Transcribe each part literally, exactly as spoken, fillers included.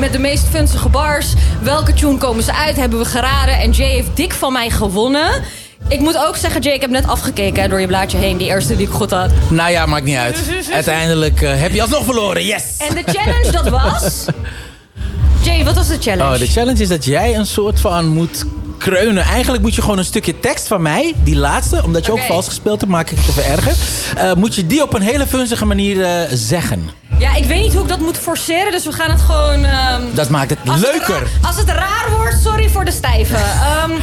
met de meest funzige bars. Welke tune komen ze uit? Hebben we geraden. En Jay heeft dik van mij gewonnen. Ik moet ook zeggen, Jay, ik heb net afgekeken hè, door je blaadje heen. Die eerste die ik goed had. Nou ja, maakt niet uit. Uiteindelijk uh, heb je alsnog verloren, yes! En de challenge, dat was... Jay, wat was de challenge? Oh, de challenge is dat jij een soort van moet kreunen. Eigenlijk moet je gewoon een stukje tekst van mij, die laatste, omdat je okay. ook vals gespeeld hebt, maak ik het even erger. Uh, moet je die op een hele vunzige manier uh, zeggen. Ja, ik weet niet hoe ik dat moet forceren, dus we gaan het gewoon... Um, dat maakt het als leuker. Het raar, als het raar wordt, sorry voor de stijve. Um,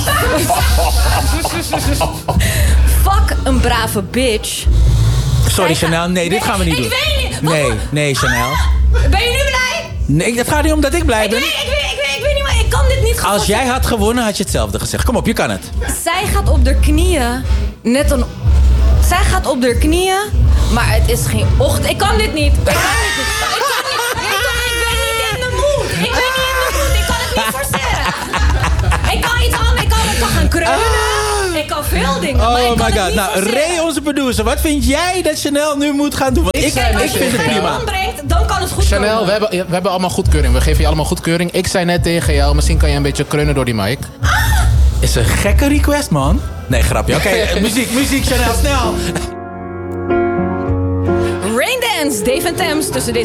fuck een brave bitch. Sorry, Zij Chanel, nee, nee, dit gaan we niet ik doen. Weet niet. Nee, nee, Chanel. Ah, ben je nu blij? Nee, het gaat niet om dat ik blij ben. Ik weet, ik weet, ik weet, ik weet niet, maar ik kan dit niet gewoon. Als jij had gewonnen, had je hetzelfde gezegd. Kom op, je kan het. Zij gaat op de knieën, net een... Zij gaat op de knieën, maar het is geen ochtend. Ik kan dit niet. Ik kan dit niet. Ik kan niet. Ik, kan, ik ben niet in de mood. Ik ben niet in de mood. Ik kan het niet forceren. Ik kan iets anders. Ik kan, ik kan gaan kreunen. Ah. Ik kan veel dingen. Oh maar ik kan my god. het niet Nou, forceren. Ray, onze producer. Wat vind jij dat Chanel nu moet gaan doen? Want ik, ik, Kijk, ik vind het prima. Brengt, dan kan het goed Chanel, komen. we hebben, we hebben allemaal goedkeuring. We geven je allemaal goedkeuring. Ik zei net tegen jou, misschien kan je een beetje kreunen door die mic. Ah. Is een gekke request, man. Nee, grapje. Oké, okay, muziek, muziek, Chanel, snel. Raindance, Dave en Thames tussen deze